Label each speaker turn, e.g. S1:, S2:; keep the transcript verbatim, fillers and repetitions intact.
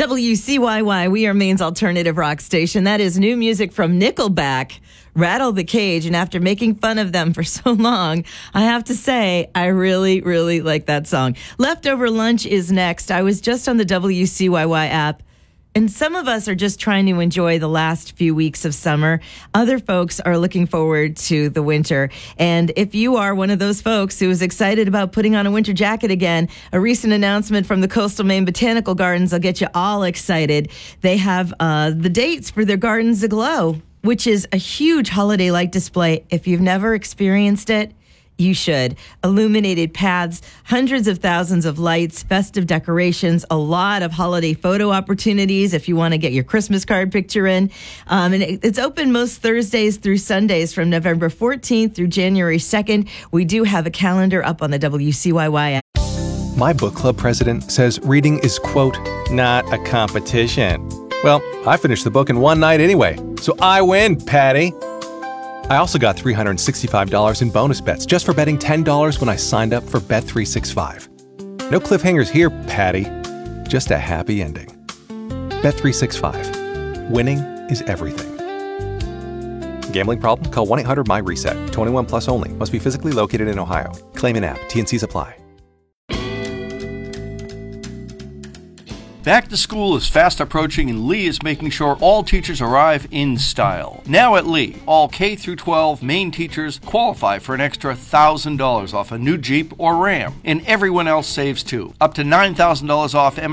S1: W C Y Y, we are Maine's alternative rock station. That is new music from Nickelback, Rattle the Cage. And after making fun of them for so long, I have to say, I really, really like that song. Leftover Lunch is next. I was just on the W C Y Y app, and some of us are just trying to enjoy the last few weeks of summer. Other folks are looking forward to the winter. And if you are one of those folks who is excited about putting on a winter jacket again, a recent announcement from the Coastal Maine Botanical Gardens will get you all excited. They have uh, the dates for their Gardens Aglow, which is a huge holiday light display. If you've never experienced it, you should. Illuminated paths, hundreds of thousands of lights, festive decorations, a lot of holiday photo opportunities if you want to get your Christmas card picture in. Um, and it, it's open most Thursdays through Sundays from November fourteenth through January second. We do have a calendar up on the W C Y Y app.
S2: My book club president says reading is, quote, not a competition. Well, I finished the book in one night anyway, so I win, Patty. I also got three hundred sixty-five dollars in bonus bets just for betting ten dollars when I signed up for Bet three sixty-five. No cliffhangers here, Patty. Just a happy ending. Bet three sixty-five. Winning is everything. Gambling problem? Call one eight hundred M Y reset. twenty-one plus only. Must be physically located in Ohio. Claim in app. T and Cs apply.
S3: Back to school is fast approaching, and Lee is making sure all teachers arrive in style. Now at Lee, all K through twelve Maine teachers qualify for an extra one thousand dollars off a new Jeep or Ram, and everyone else saves too. Up to nine thousand dollars off M